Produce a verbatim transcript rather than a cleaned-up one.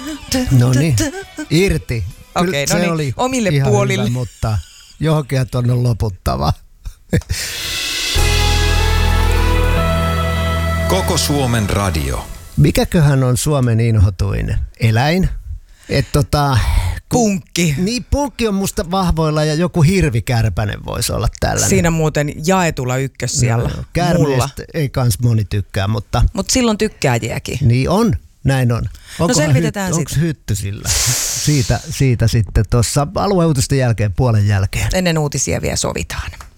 No niin, irti. Okei, Kyllä no se niin, oli omille ihan puolille. hyvä, mutta johonkin tuonne on loputtava. Koko Suomen radio. Mikäköhän on Suomen inhotuin eläin? Et tota, Punkki. Niin, punkki on musta vahvoilla ja joku hirvikärpänen voisi olla tällainen. Siinä muuten jaetulla ykkös siellä. No, kärmeestä ei kans moni tykkää, mutta... Mutta silloin tykkääjiäkin. Niin on, näin on. Onkohan no selvitetään hyt, sitä. Onko hytty sillä? Siitä, siitä sitten tuossa alueuutisten jälkeen, puolen jälkeen. Ennen uutisia vielä sovitaan.